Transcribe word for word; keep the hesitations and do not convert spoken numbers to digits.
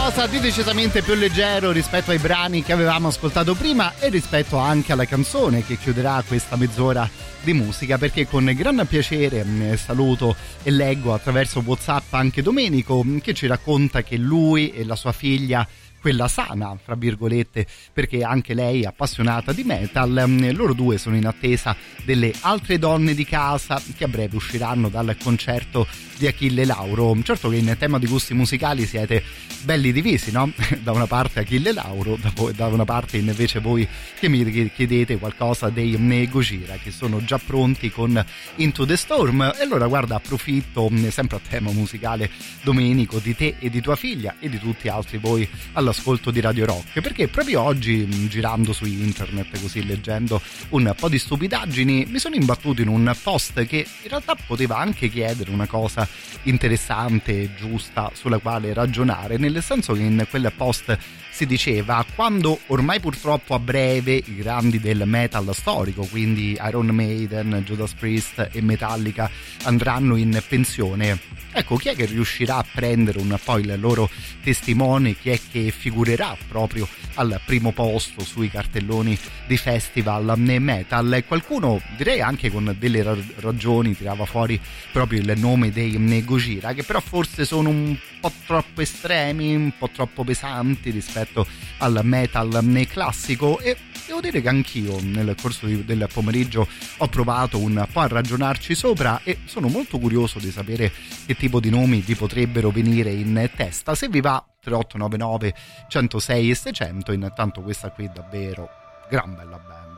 qualcosa di decisamente più leggero rispetto ai brani che avevamo ascoltato prima e rispetto anche alla canzone che chiuderà questa mezz'ora di musica, perché con gran piacere saluto e leggo attraverso WhatsApp anche Domenico, che ci racconta che lui e la sua figlia, quella sana, fra virgolette, perché anche lei è appassionata di metal, loro due sono in attesa delle altre donne di casa che a breve usciranno dal concerto di Achille Lauro. Certo che in tema di gusti musicali siete belli divisi, no? Da una parte Achille Lauro, da, voi, da una parte invece voi che mi chiedete qualcosa dei Gojira, che sono già pronti con Into the Storm. E allora guarda, approfitto sempre a tema musicale, Domenico, di te e di tua figlia e di tutti altri voi all'ascolto di Radio Rock, perché proprio oggi, girando su internet, così leggendo un po' di stupidaggini, mi sono imbattuto in un post che in realtà poteva anche chiedere una cosa interessante e giusta sulla quale ragionare, nel senso che in quel post si diceva: quando ormai purtroppo a breve i grandi del metal storico, quindi Iron Maiden, Judas Priest e Metallica, andranno in pensione, ecco, chi è che riuscirà a prendere un po' il loro testimone, chi è che figurerà proprio al primo posto sui cartelloni di festival metal? E qualcuno, direi anche con delle ragioni, tirava fuori proprio il nome dei Gojira, che però forse sono un po' troppo estremi, un po' troppo pesanti rispetto al metal classico. E devo dire che anch'io nel corso di, del pomeriggio ho provato un po' a ragionarci sopra e sono molto curioso di sapere che tipo di nomi vi potrebbero venire in testa. Se vi va, tre otto nove nove uno zero sei e seicento. Intanto questa qui è davvero gran bella band.